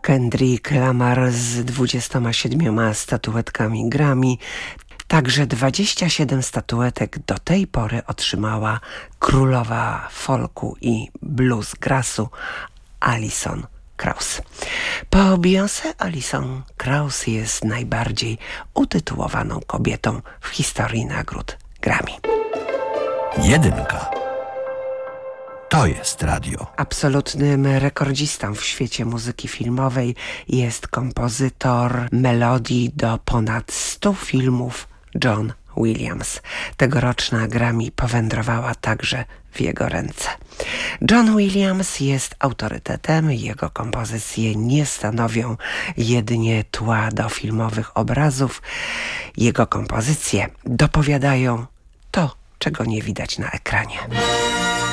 Kendrick Lamar z 27 statuetkami Grammy. Także 27 statuetek do tej pory otrzymała królowa folku i bluegrassu Alison Krauss. Po Beyoncé Alison Krauss jest najbardziej utytułowaną kobietą w historii nagród Grammy. 1. To jest radio. Absolutnym rekordzistą w świecie muzyki filmowej jest kompozytor melodii do ponad 100 filmów John Williams. Tegoroczna Grammy powędrowała także w jego ręce. John Williams jest autorytetem, jego kompozycje nie stanowią jedynie tła do filmowych obrazów. Jego kompozycje dopowiadają to, czego nie widać na ekranie.